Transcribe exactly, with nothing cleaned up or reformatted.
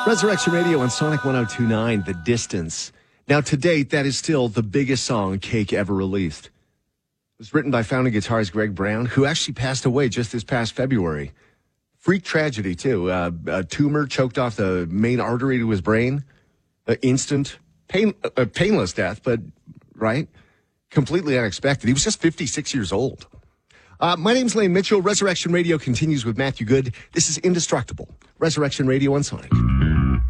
Resurrection Radio on Sonic one oh two point nine, The Distance. Now, to date, that is still the biggest song Cake ever released. It was written by founding guitarist Greg Brown, who actually passed away just this past February. Freak tragedy, too. Uh, a tumor choked off the main artery to his brain. Uh, instant, pain, uh, painless death, but, right? Completely unexpected. He was just fifty-six years old. Uh, my name's Lane Mitchell. Resurrection Radio continues with Matthew Good. This is Indestructible. Resurrection Radio on Sonic.